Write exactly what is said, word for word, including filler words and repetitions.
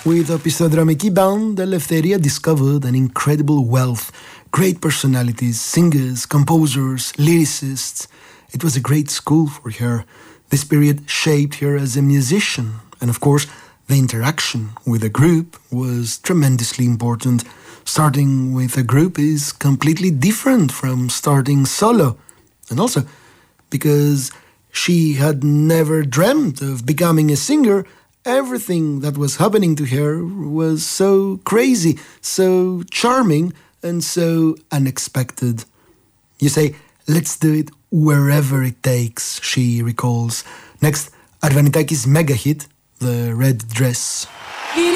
With Opisthodramiki Band, Eleftheria discovered an incredible wealth, great personalities, singers, composers, lyricists. It was a great school for her. This period shaped her as a musician, and of course, the interaction with a group was tremendously important. Starting with a group is completely different from starting solo. And also, because she had never dreamt of becoming a singer, everything that was happening to her was so crazy, so charming, and so unexpected. You say, let's do it wherever it takes, she recalls. Next, Arvanitakis' mega hit, The Red Dress.